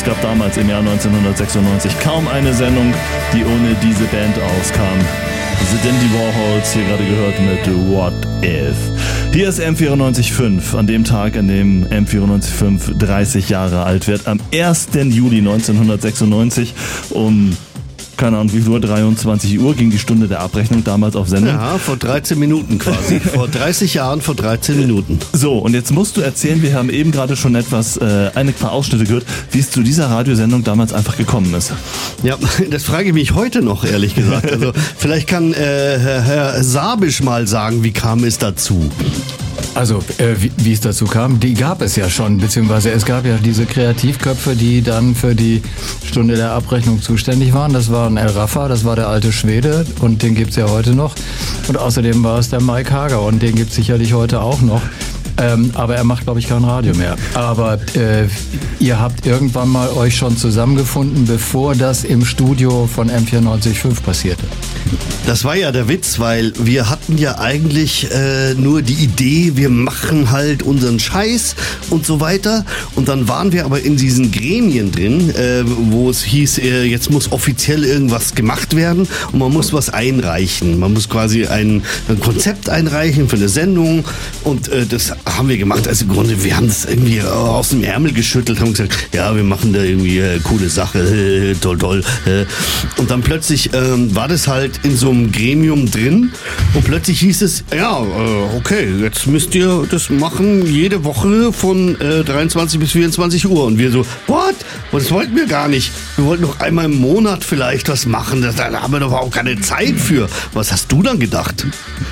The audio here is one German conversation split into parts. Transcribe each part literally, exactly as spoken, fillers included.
Es gab damals im Jahr neunzehnhundertsechsundneunzig kaum eine Sendung, die ohne diese Band auskam. The Dandy Warhols, hier gerade gehört mit What If. Hier ist M vierundneunzig Komma fünf, an dem Tag, an dem M vierundneunzig Komma fünf dreißig Jahre alt wird, am ersten Juli neunzehnhundertsechsundneunzig um, keine Ahnung wie viel Uhr, dreiundzwanzig Uhr ging die Stunde der Abrechnung damals auf Sendung. Ja, vor dreizehn Minuten quasi. Vor dreißig Jahren, vor dreizehn Minuten. So, und jetzt musst du erzählen, wir haben eben gerade schon etwas, äh, ein paar Ausschnitte gehört, wie es zu dieser Radiosendung damals einfach gekommen ist. Ja, das frage ich mich heute noch, ehrlich gesagt. Also vielleicht kann äh, Herr, Herr Sabisch mal sagen, wie kam es dazu? Also, äh, wie, wie es dazu kam, die gab es ja schon, beziehungsweise es gab ja diese Kreativköpfe, die dann für die Stunde der Abrechnung zuständig waren. Das war ein El Raffa, das war der alte Schwede und den gibt's ja heute noch. Und außerdem war es der Mike Hager und den gibt's sicherlich heute auch noch. Ähm, aber er macht, glaube ich, kein Radio mehr. Aber äh, ihr habt irgendwann mal euch schon zusammengefunden, bevor das im Studio von M vierundneunzig Komma fünf passierte. Das war ja der Witz, weil wir hatten ja eigentlich äh, nur die Idee, wir machen halt unseren Scheiß und so weiter. Und dann waren wir aber in diesen Gremien drin, äh, wo es hieß, äh, jetzt muss offiziell irgendwas gemacht werden und man muss was einreichen. Man muss quasi ein, ein Konzept einreichen für eine Sendung und äh, das haben wir gemacht. Also im Grunde, wir haben das irgendwie aus dem Ärmel geschüttelt, haben gesagt, ja, wir machen da irgendwie äh, coole Sache, äh, toll, toll. Äh. Und dann plötzlich ähm, war das halt in so einem Gremium drin und plötzlich hieß es, ja, äh, okay, jetzt müsst ihr das machen, jede Woche von äh, dreiundzwanzig bis vierundzwanzig Uhr. Und wir so, what? Das wollten wir gar nicht. Wir wollten noch einmal im Monat vielleicht was machen. Da, da haben wir doch auch keine Zeit für. Was hast du dann gedacht?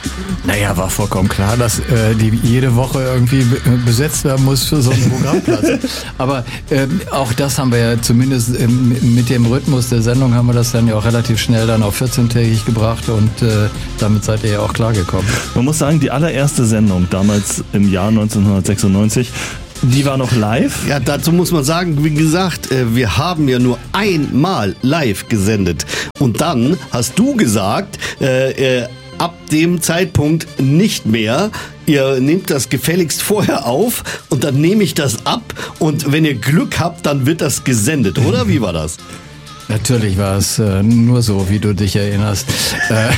Naja, war vollkommen klar, dass äh, die jede Woche irgendwie besetzt werden muss für so einen Programmplatz. Aber äh, auch das haben wir ja zumindest äh, mit dem Rhythmus der Sendung haben wir das dann ja auch relativ schnell dann auf vierzehntägig gebracht und äh, damit seid ihr ja auch klargekommen. Man muss sagen, die allererste Sendung damals im Jahr neunzehnhundertsechsundneunzig, die war noch live? Ja, dazu muss man sagen, wie gesagt, wir haben ja nur einmal live gesendet. Und dann hast du gesagt, äh, äh, ab dem Zeitpunkt nicht mehr. Ihr nehmt das gefälligst vorher auf und dann nehme ich das ab und wenn ihr Glück habt, dann wird das gesendet, oder? Wie war das? Natürlich war es äh, nur so, wie du dich erinnerst. Äh,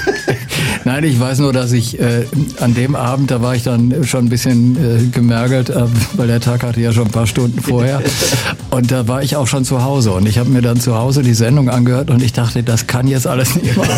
Nein, ich weiß nur, dass ich äh, an dem Abend, da war ich dann schon ein bisschen äh, gemergelt, äh, weil der Tag hatte ja schon ein paar Stunden vorher. Und da war ich auch schon zu Hause. Und ich habe mir dann zu Hause die Sendung angehört und ich dachte, das kann jetzt alles nicht wahr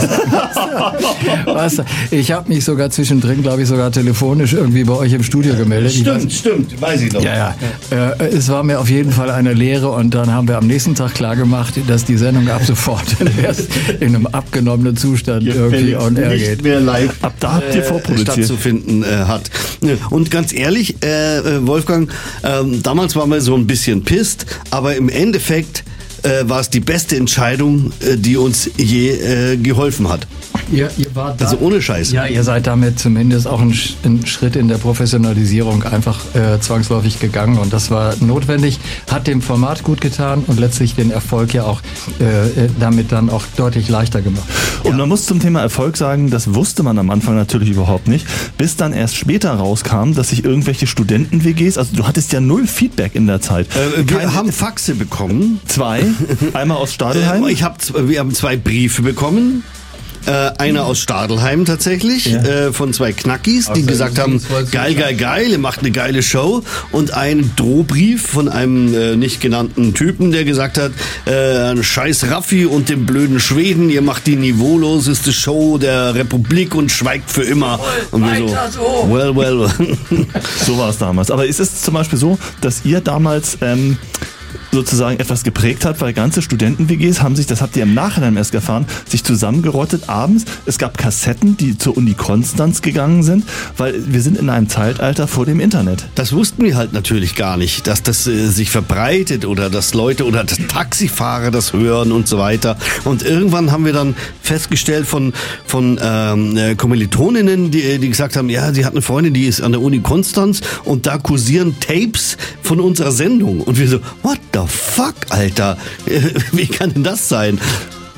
sein. Weißt du, ich habe mich sogar zwischendrin, glaube ich, sogar telefonisch irgendwie bei euch im Studio gemeldet. Stimmt, weiß, stimmt, weiß ich noch. Ja, ja. ja. Äh, es war mir auf jeden Fall eine Lehre und dann haben wir am nächsten Tag klargemacht, dass die Sendung ab sofort erst in einem abgenommenen Zustand Hier irgendwie on air geht. Mehr live ab da habt ihr vorproduziert. stattzufinden äh, hat. Und ganz ehrlich, äh, Wolfgang, äh, damals waren wir so ein bisschen pisst, aber im Endeffekt äh, war es die beste Entscheidung, äh, die uns je äh, geholfen hat. Ihr, ihr wart da, also ohne Scheiß. Ja, ihr seid damit zumindest auch einen, einen Schritt in der Professionalisierung einfach äh, zwangsläufig gegangen und das war notwendig, hat dem Format gut getan und letztlich den Erfolg ja auch äh, damit dann auch deutlich leichter gemacht. Und man muss zum Thema Erfolg sagen, das wusste man am Anfang natürlich überhaupt nicht, bis dann erst später rauskam, dass sich irgendwelche Studenten-W Gs, also du hattest ja null Feedback in der Zeit. Äh, wir Keine, haben Faxe bekommen. Zwei, einmal aus Stadelheim. Äh, ich hab, wir haben zwei Briefe bekommen. Äh, einer aus Stadelheim tatsächlich, ja. äh, von zwei Knackis, die also gesagt haben, geil, geil, geil, ihr macht eine geile Show. Und ein Drohbrief von einem äh, nicht genannten Typen, der gesagt hat, äh, scheiß Raffi und dem blöden Schweden, ihr macht die niveauloseste Show der Republik und schweigt für immer. Und wir so, well, well. So war es damals. Aber ist es zum Beispiel so, dass ihr damals ähm, sozusagen etwas geprägt hat, weil ganze Studenten-W Gs haben sich, das habt ihr im Nachhinein erst erfahren, sich zusammengerottet abends. Es gab Kassetten, die zur Uni Konstanz gegangen sind, weil wir sind in einem Zeitalter vor dem Internet. Das wussten wir halt natürlich gar nicht, dass das äh, sich verbreitet oder dass Leute oder dass Taxifahrer das hören und so weiter. Und irgendwann haben wir dann festgestellt von, von ähm, Kommilitoninnen, die, die gesagt haben, ja, sie hat eine Freundin, die ist an der Uni Konstanz und da kursieren Tapes von unserer Sendung. Und wir so, what the fuck, Alter? Wie kann denn das sein?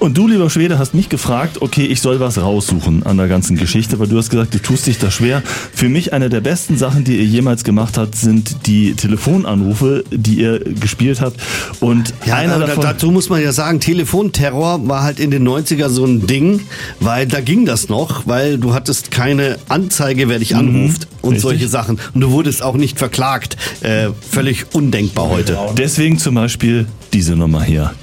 Und du, lieber Schwede, hast mich gefragt, okay, ich soll was raussuchen an der ganzen Geschichte, weil du hast gesagt, du tust dich da schwer. Für mich eine der besten Sachen, die ihr jemals gemacht habt, sind die Telefonanrufe, die ihr gespielt habt. Und Ja, einer aber davon... dazu muss man ja sagen, Telefonterror war halt in den neunziger so ein Ding, weil da ging das noch, weil du hattest keine Anzeige, wer dich anruft und richtig. solche Sachen. Und du wurdest auch nicht verklagt. Äh, völlig undenkbar heute. Deswegen zum Beispiel diese Nummer hier.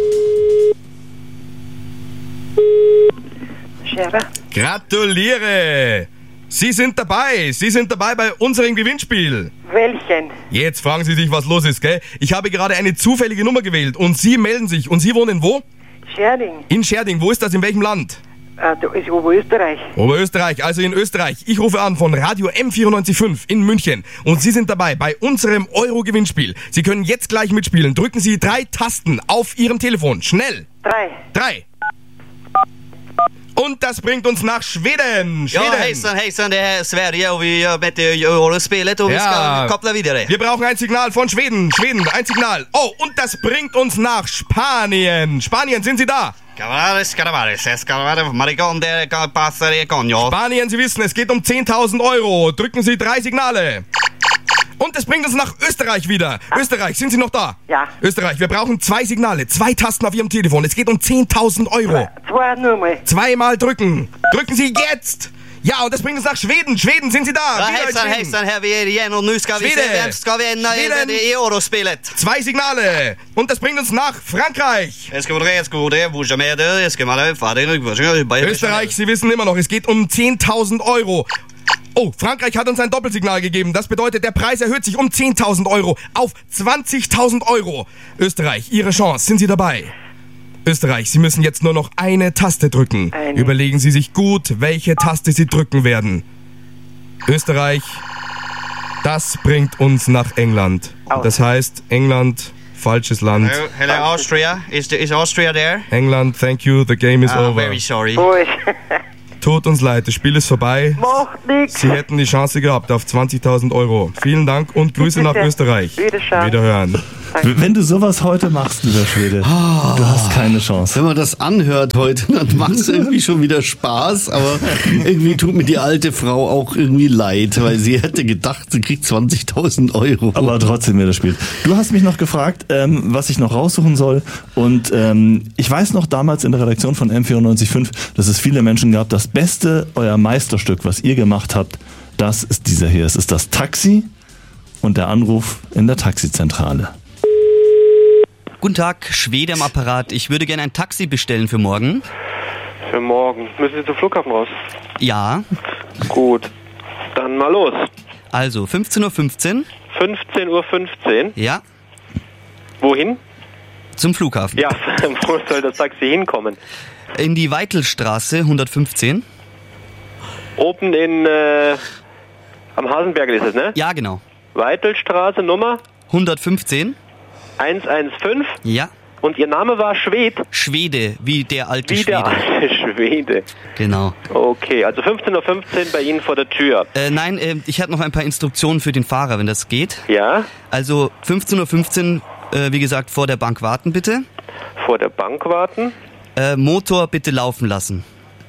Scherer. Gratuliere! Sie sind dabei. Sie sind dabei bei unserem Gewinnspiel. Welchen? Jetzt fragen Sie sich, was los ist, gell? Ich habe gerade eine zufällige Nummer gewählt und Sie melden sich. Und Sie wohnen wo? Scherding. In Scherding. Wo ist das? In welchem Land? Ah, da ist Oberösterreich. Oberösterreich, also in Österreich. Ich rufe an von Radio M vierundneunzig Komma fünf in München. Und Sie sind dabei bei unserem Euro-Gewinnspiel. Sie können jetzt gleich mitspielen. Drücken Sie drei Tasten auf Ihrem Telefon. Schnell. Drei. Drei. Und das bringt uns nach Schweden. Schweden. Ja, hejsan, hejsan, det är Sverige och vi gör bättre Eurospelet och vi ska koppla vidare. Wir brauchen ein Signal von Schweden. Schweden, ein Signal. Oh, und das bringt uns nach Spanien. Spanien, sind Sie da? Cavales, Cavales, Cavales, Maricón de Passa de Coño. Spanien, Sie wissen, es geht um zehntausend Euro. Drücken Sie drei Signale. Und es bringt uns nach Österreich wieder. Österreich, sind Sie noch da? Ja. Österreich, wir brauchen zwei Signale, zwei Tasten auf Ihrem Telefon. Es geht um zehntausend Euro. Zwei Nummer. Zweimal drücken. Drücken Sie jetzt. Ja, und das bringt uns nach Schweden. Schweden, sind Sie da? Ja, Wieder in hejsan, Schweden. hejsan, här vi är igen och nu ska vi Schwede. se vem ska vinna i, Schweden. i Eurospelet. Zwei Signale. Und das bringt uns nach Frankreich. Jag ska vara rätt god, det borde med det, jag ska vara färdig. Österreich, Sie wissen immer noch, es geht um zehntausend Euro. Oh, Frankreich hat uns ein Doppelsignal gegeben. Das bedeutet, der Preis erhöht sich um zehntausend Euro auf zwanzigtausend Euro. Österreich, Ihre Chance. Sind Sie dabei? Österreich, Sie müssen jetzt nur noch eine Taste drücken. Eine. Überlegen Sie sich gut, welche Taste Sie drücken werden. Österreich, das bringt uns nach England. Das heißt, England, falsches Land. Hello, hello Austria. Is, the, is Austria there? England, thank you, the game is Oh, over. very sorry. Wo ist? Tut uns leid, das Spiel ist vorbei. Macht nix. Sie hätten die Chance gehabt auf zwanzigtausend Euro. Vielen Dank und Grüße nach Bitte. Österreich. Wiederschauen. Wiederhören. Wenn du sowas heute machst, lieber Schwede, du hast keine Chance. Wenn man das anhört heute, dann macht es irgendwie schon wieder Spaß, aber irgendwie tut mir die alte Frau auch irgendwie leid, weil sie hätte gedacht, sie kriegt zwanzigtausend Euro. Aber trotzdem mir das Spiel. Du hast mich noch gefragt, ähm, was ich noch raussuchen soll. Und ähm, ich weiß noch damals in der Redaktion von M vierundneunzig Komma fünf, dass es viele Menschen gab. Das Beste, euer Meisterstück, was ihr gemacht habt, das ist dieser hier. Es ist das Taxi und der Anruf in der Taxizentrale. Guten Tag, Schwede am Apparat. Ich würde gerne ein Taxi bestellen für morgen. Für morgen. Müssen Sie zum Flughafen raus? Ja, Gut. Dann mal los. also fünfzehn Uhr fünfzehn. fünfzehn Uhr fünfzehn. Ja, Wohin? zum Flughafen. Ja, wo soll das Taxi hinkommen? In die Weitelstraße hundertfünfzehn. Oben in, äh, am Hasenberg ist es, ne? Ja, genau. Weitelstraße Nummer hundertfünfzehn. hundertfünfzehn. Ja. Und Ihr Name war Schwed? Schwede, wie der alte Wie der Schwede. alte Schwede. Genau. Okay, also fünfzehn Uhr fünfzehn bei Ihnen vor der Tür. Äh, nein, äh, ich hatte noch ein paar Instruktionen für den Fahrer, wenn das geht. Ja? Also fünfzehn Uhr fünfzehn, äh, wie gesagt, vor der Bank warten bitte. Vor der Bank warten. Äh, Motor bitte laufen lassen.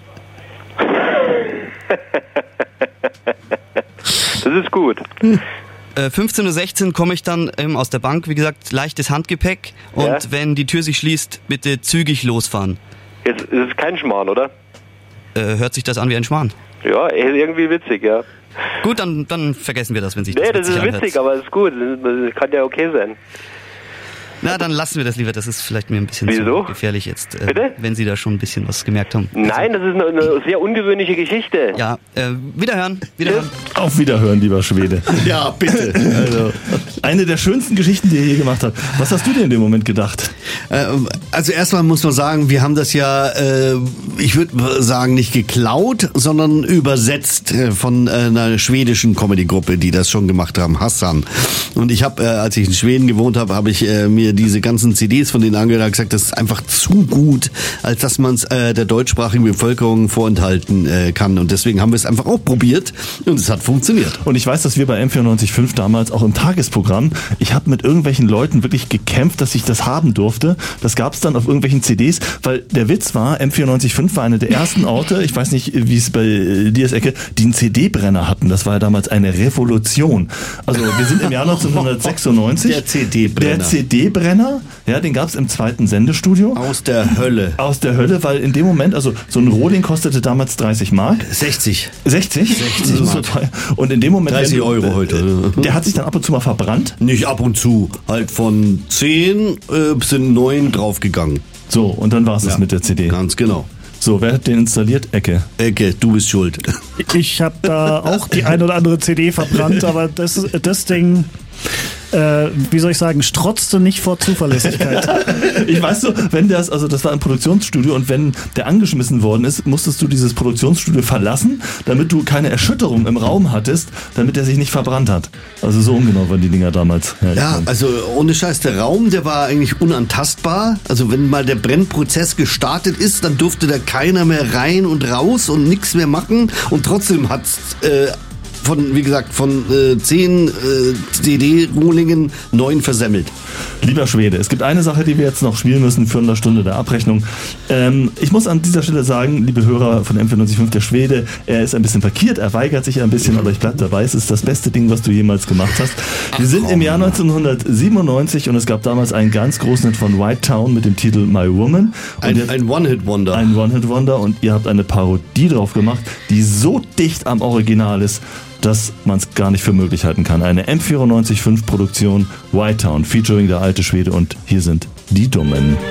Das ist gut. Äh, fünfzehn Uhr sechzehn komme ich dann ähm, aus der Bank, wie gesagt, leichtes Handgepäck. Und Ja. wenn die Tür sich schließt, bitte zügig losfahren. Jetzt ist es kein Schmarrn, oder? Äh, hört sich das an wie ein Schmarrn? Ja, ist irgendwie witzig, ja. Gut, dann, dann vergessen wir das, wenn sich Nee, das das ist witzig anhört. witzig, aber es ist gut. Das kann ja okay sein. Na, dann lassen wir das lieber. Das ist vielleicht mir ein bisschen Wieso? zu gefährlich jetzt, äh, Bitte? wenn Sie da schon ein bisschen was gemerkt haben. Nein, das ist eine, eine sehr ungewöhnliche Geschichte. Ja, äh, wiederhören, wiederhören. Auf Wiederhören, lieber Schwede. Ja, bitte. Also, eine der schönsten Geschichten, die ihr je gemacht habt. Was hast du dir in dem Moment gedacht? Äh, Also erstmal muss man sagen, wir haben das ja, äh, ich würde sagen, nicht geklaut, sondern übersetzt äh, von äh, einer schwedischen Comedy-Gruppe, die das schon gemacht haben, Hassan. Und ich habe, äh, als ich in Schweden gewohnt habe, habe ich äh, mir mir diese ganzen C Ds von denen angehört, hat gesagt, das ist einfach zu gut, als dass man es äh, der deutschsprachigen Bevölkerung vorenthalten äh, kann. Und deswegen haben wir es einfach auch probiert und es hat funktioniert. Und ich weiß, dass wir bei M vierundneunzig Komma fünf damals auch im Tagesprogramm, ich habe mit irgendwelchen Leuten wirklich gekämpft, dass ich das haben durfte. Das gab es dann auf irgendwelchen C Ds, weil der Witz war, M vierundneunzig Komma fünf war eine der ersten Orte, ich weiß nicht, wie es bei dir ist, Ecke, die einen C D-Brenner hatten. Das war ja damals eine Revolution. Also wir sind im Jahr neunzehnhundertsechsundneunzig. Der C D-Brenner. Der C D-Brenner, ja, den gab es im zweiten Sendestudio. Aus der Hölle. Aus der Hölle, weil in dem Moment, also so ein Rohling kostete damals dreißig Mark. sechzig. sechzig? sechzig Das ist so teuer. Und in dem Moment... dreißig wenn du, Euro heute. Der hat sich dann ab und zu mal verbrannt. Nicht ab und zu. Halt von zehn äh, sind neun draufgegangen. So, und dann war es Ja. das mit der C D. Ganz genau. So, wer hat den installiert? Ecke. Ecke, du bist schuld. Ich habe da auch die ein oder andere C D verbrannt, aber das, das Ding, äh, wie soll ich sagen, strotzte nicht vor Zuverlässigkeit. Ich weiß so, wenn das, also das war ein Produktionsstudio und wenn der angeschmissen worden ist, musstest du dieses Produktionsstudio verlassen, damit du keine Erschütterung im Raum hattest, damit er sich nicht verbrannt hat. Also so ungenau waren die Dinger damals. Ja, also ohne Scheiß, der Raum, der war eigentlich unantastbar. Also wenn mal der Brennprozess gestartet ist, dann durfte da keiner mehr rein und raus und nichts mehr machen. Und trotzdem hat's äh, von, wie gesagt, von äh, zehn äh, C D-Rohlingen neun versemmelt. Lieber Schwede, es gibt eine Sache, die wir jetzt noch spielen müssen für eine Stunde der Abrechnung. Ähm, ich muss an dieser Stelle sagen, liebe Hörer von M vierundneunzig Komma fünf, der Schwede, er ist ein bisschen parkiert, er weigert sich ein bisschen, aber ich bleib dabei, es ist das beste Ding, was du jemals gemacht hast. Wir sind komm. im Jahr neunzehnhundertsiebenundneunzig und es gab damals einen ganz großen Hit von White Town mit dem Titel My Woman. Und Ein, jetzt- ein One-Hit-Wonder. Ein One-Hit-Wonder und ihr habt eine Parodie drauf gemacht, die so dicht am Original ist, dass man es gar nicht für möglich halten kann. Eine M vierundneunzig Komma fünf Produktion, White Town, featuring der alte Schwede und hier sind die Dummen.